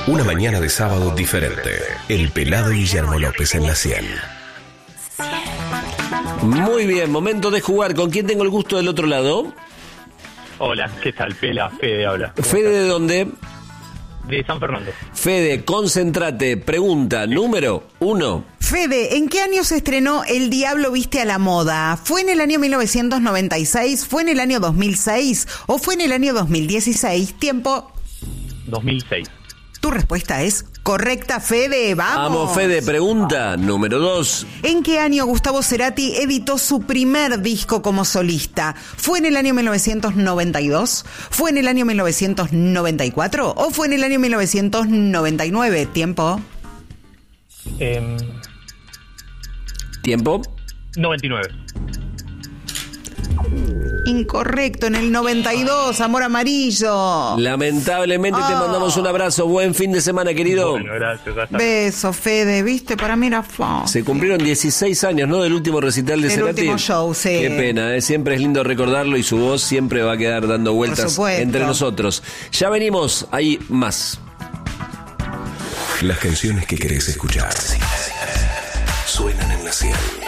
Una mañana de sábado diferente. El Pelado Guillermo López en la 100. Muy bien, momento de jugar. ¿Con quién tengo el gusto del otro lado? Hola, ¿qué tal? Fede habla. ¿Fede de dónde? De San Fernando. Fede, concéntrate. Pregunta número 1. Fede, ¿en qué año se estrenó El Diablo Viste a la Moda? ¿Fue en el año 1996? ¿Fue en el año 2006? ¿O fue en el año 2016? Tiempo. 2006. Tu respuesta es correcta, Fede. ¡Vamos! Vamos, Fede. Pregunta número 2. ¿En qué año Gustavo Cerati editó su primer disco como solista? ¿Fue en el año 1992? ¿Fue en el año 1994? ¿O fue en el año 1999? Tiempo. Tiempo. 99. Incorrecto, en el 92, Amor Amarillo. Lamentablemente te mandamos un abrazo. Buen fin de semana, querido. Bueno, gracias. Hasta Beso, Fede, ¿viste? Para mí era fácil. Se cumplieron 16 años, ¿no? Del último recital de Cerati. El último show, sí. Qué pena, ¿eh? Siempre es lindo recordarlo y su voz siempre va a quedar dando vueltas entre nosotros. Ya venimos, hay más. Las canciones que querés escuchar suenan en la 100.